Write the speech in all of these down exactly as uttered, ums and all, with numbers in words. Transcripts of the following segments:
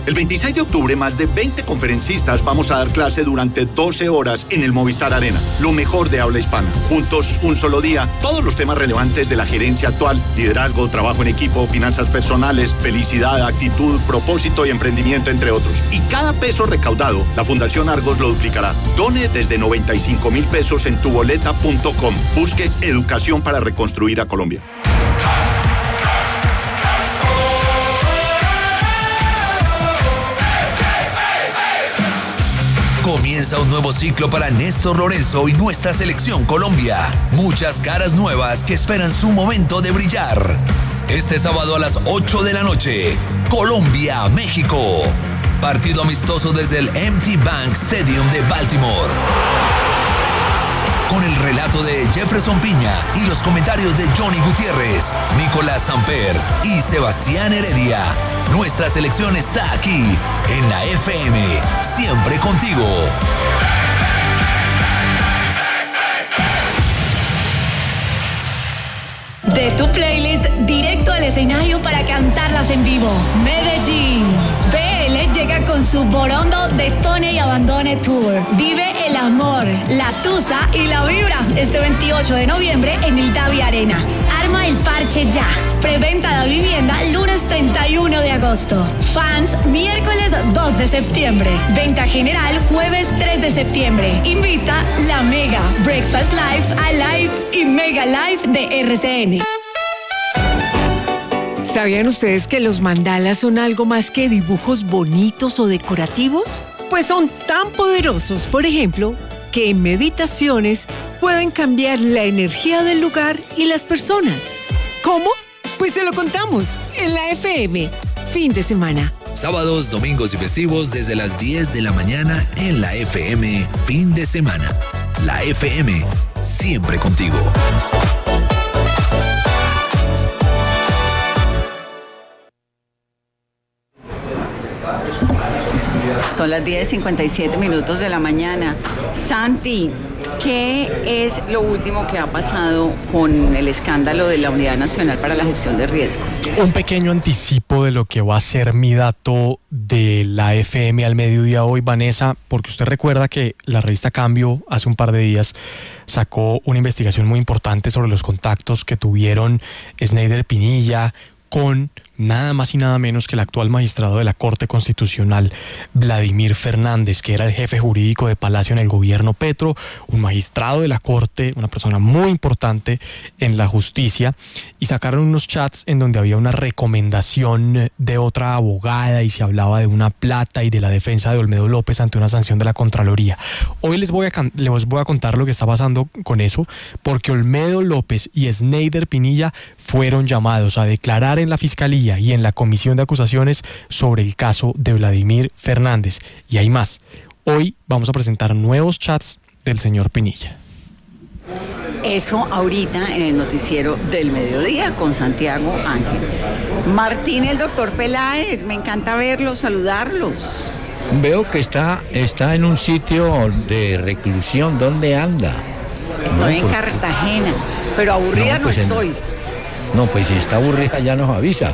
El veintiséis de octubre, más de veinte conferencistas vamos a dar clase durante doce horas en el Movistar Arena. Lo mejor de habla hispana. Juntos, un solo día, todos los temas relevantes de la gerencia actual: liderazgo, trabajo en equipo, finanzas personales, felicidad, actitud, propósito y emprendimiento, entre otros. Y cada peso recaudado, la Fundación Argos lo duplicará. Done desde noventa y cinco mil pesos en tuboleta punto com. Busque Educación para Reconstruir a Colombia. Comienza un nuevo ciclo para Néstor Lorenzo y nuestra selección Colombia. Muchas caras nuevas que esperan su momento de brillar. Este sábado a las ocho de la noche, Colombia, México. Partido amistoso desde el M T Bank Stadium de Baltimore. Con el relato de Jefferson Piña y los comentarios de Johnny Gutiérrez, Nicolás Samper y Sebastián Heredia. Nuestra selección está aquí, en la F M, siempre contigo. De tu playlist directo al escenario para cantarlas en vivo. Medellín. B L llega con su Borondo Detone y Abandone Tour. Vive el amor, la tusa y la vibra este veintiocho de noviembre en el Davi Arena. Arma el parche ya. Preventa de vivienda lunes treinta y uno de agosto. Fans miércoles dos de septiembre. Venta general jueves tres de septiembre. Invita La Mega, Breakfast Live, Alive y Mega Live de R C N. ¿Sabían ustedes que los mandalas son algo más que dibujos bonitos o decorativos? Pues son tan poderosos, por ejemplo, que en meditaciones pueden cambiar la energía del lugar y las personas. ¿Cómo? Pues se lo contamos en la F M. Fin de semana. Sábados, domingos y festivos desde las diez de la mañana en la F M. Fin de semana. La F M, siempre contigo. Son las diez cincuenta y siete minutos de la mañana. Santi, ¿qué es lo último que ha pasado con el escándalo de la Unidad Nacional para la Gestión de Riesgo? Un pequeño anticipo de lo que va a ser mi dato de la F M al mediodía hoy, Vanessa, porque usted recuerda que la revista Cambio hace un par de días sacó una investigación muy importante sobre los contactos que tuvieron Snyder Pinilla con nada más y nada menos que el actual magistrado de la Corte Constitucional, Vladimir Fernández, que era el jefe jurídico de Palacio en el gobierno Petro, un magistrado de la Corte, una persona muy importante en la justicia, y sacaron unos chats en donde había una recomendación de otra abogada y se hablaba de una plata y de la defensa de Olmedo López ante una sanción de la Contraloría. Hoy les voy a, les voy a contar lo que está pasando con eso, porque Olmedo López y Snyder Pinilla fueron llamados a declarar en la Fiscalía y en la Comisión de Acusaciones sobre el caso de Vladimir Fernández. Y hay más. Hoy vamos a presentar nuevos chats del señor Pinilla. Eso ahorita en el noticiero del mediodía con Santiago Ángel. Martín, el doctor Peláez, me encanta verlos, saludarlos. Veo que está, está en un sitio de reclusión. ¿Dónde anda? Estoy no, en porque... Cartagena, pero aburrida no, pues no estoy. En... No, pues si está aburrida ya nos avisa.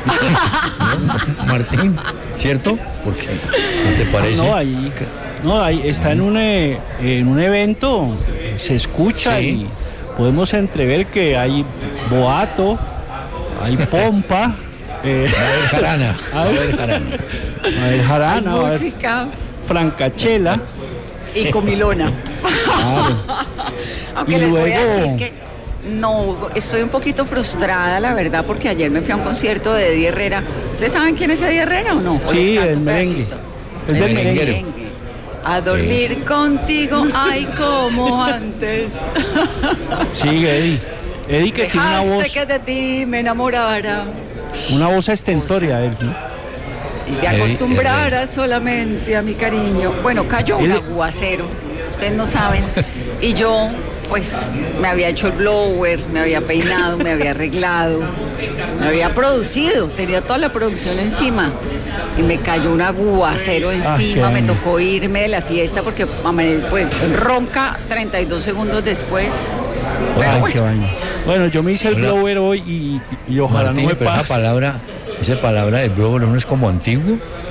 ¿No? Martín, ¿cierto? ¿Por qué? ¿No te parece? No, ahí, no, ahí está en un, en un evento, se escucha, sí, y podemos entrever que hay boato, hay pompa. Eh, a ver, jarana. A ver, jarana. A ver, jarana. Hay música. A ver, francachela. Y comilona. Claro. Aunque y les luego... voy a decir que no, estoy un poquito frustrada, la verdad, porque ayer me fui a un concierto de Eddie Herrera. ¿Ustedes saben quién es Eddie Herrera o no? ¿O sí, el merengue. Es del merengue. A dormir sí. contigo, ay, como antes. Sí, Eddie. Eddie que Dejaste tiene una voz... que de ti me enamorara. Una voz estentoria de él, ¿no? Y te acostumbraras solamente a mi cariño. Bueno, cayó un aguacero, ustedes no saben. Y yo... pues me había hecho el blower, me había peinado, me había arreglado, me había producido, tenía toda la producción encima y me cayó un aguacero encima, ah, me tocó irme de la fiesta porque pues, ronca treinta y dos segundos después. Bueno, ay, bueno. Qué vaina. Bueno, yo me hice el Hola. blower hoy y, y ojalá Martín, no me pero pase. Esa palabra, esa palabra del blower no es como antiguo.